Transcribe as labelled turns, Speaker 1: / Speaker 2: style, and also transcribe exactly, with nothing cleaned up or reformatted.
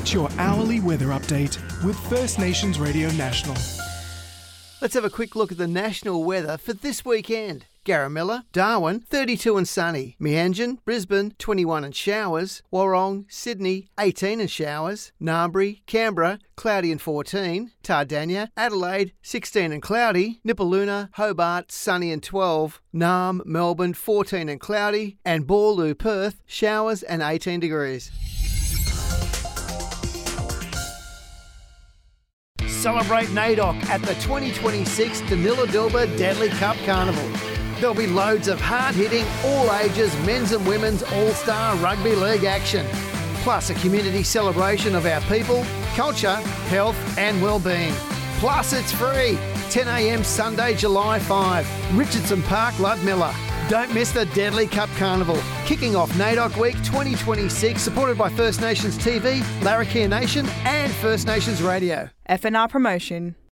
Speaker 1: Get your hourly weather update with First Nations Radio National.
Speaker 2: Let's have a quick look at the national weather for this weekend. Garamilla, Darwin, thirty-two and sunny. Meanjin, Brisbane, twenty-one and showers. Warrong, Sydney, eighteen and showers. Narmbri, Canberra, cloudy and fourteen. Tardania, Adelaide, sixteen and cloudy. Nipaluna, Hobart, sunny and twelve. Narm, Melbourne, fourteen and cloudy. And Boorloo, Perth, showers and eighteen degrees. Celebrate NAIDOC at the twenty twenty-six Danila-Dilba Deadly Cup Carnival. There'll be loads of hard-hitting, all-ages, men's and women's all-star rugby league action. Plus a community celebration of our people, culture, health and well-being. Plus it's free. ten a m Sunday, July fifth. Richardson Park, Ludmilla. Don't miss the Deadly Cup Carnival. Kicking off NAIDOC Week twenty twenty-six, supported by First Nations T V, Larrakia Nation and First Nations Radio.
Speaker 3: F N R Promotion.